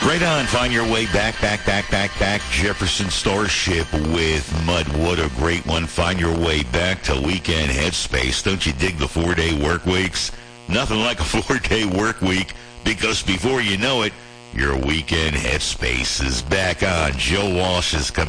Right on. Find your way back. Jefferson Starship with Mud. What a great one. Find your way back to Weekend Headspace. Don't you dig the 4-day work weeks? Nothing like a 4-day work week, because before you know it, your Weekend Headspace is back on. Joe Walsh is coming.